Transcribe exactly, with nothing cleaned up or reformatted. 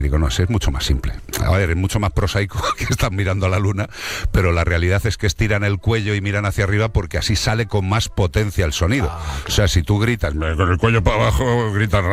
Digo, no, es mucho más simple. A ver, es mucho más prosaico que están mirando a la luna, pero la realidad es que estiran el cuello y miran hacia arriba porque así sale con más potencia el sonido. Ah, claro. O sea, si tú gritas con el cuello para abajo, gritas